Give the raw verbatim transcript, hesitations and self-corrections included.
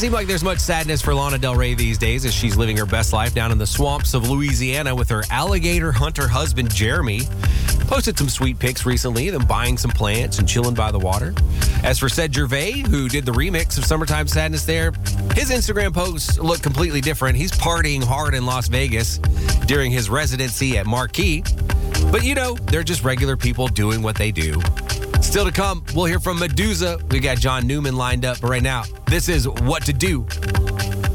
seem like there's much sadness for Lana Del Rey these days as she's living her best life down in the swamps of Louisiana with her alligator hunter husband, Jeremy. Posted some sweet pics recently, them buying some plants and chilling by the water. As for Ced Gervais, who did the remix of Summertime Sadness there, his Instagram posts look completely different. He's partying hard in Las Vegas during his residency at Marquee. But, you know, they're just regular people doing what they do. Still to come, we'll hear from Medusa. We got John Newman lined up. But right now, this is What to Do.